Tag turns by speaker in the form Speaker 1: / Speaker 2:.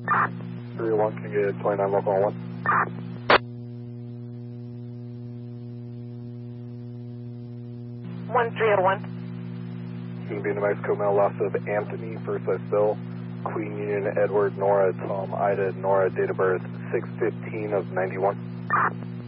Speaker 1: 301, can you get 29 local on 1?
Speaker 2: 1301.
Speaker 1: It's going to be New Mexico mail loss of Anthony, first size Bill, Queen Union, Edward, Nora, Tom, Ida, Nora, date of birth 6/15 of 91.